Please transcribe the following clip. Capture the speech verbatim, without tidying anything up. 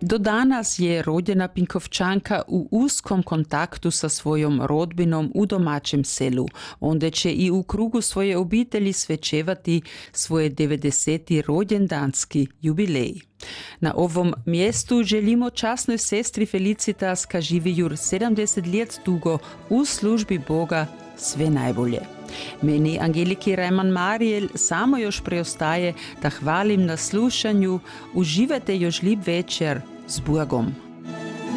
Do danas je rođena Pinkovčanka u uskom kontaktu sa svojom rodbinom u domaćem selu. Onda će i u krugu svoje obitelji svečevati svoje devedeseti rođendanski jubilej. Na ovom mjestu želimo časnoj sestri Felicitas, ka živi jur sedemdeset let dugo u službi Boga, sve najbolje. Meni, Angeliki Rajman-Marijel, samo još preostaje da hvalim na slušanju. Uživajte još lijep večer s Bogom.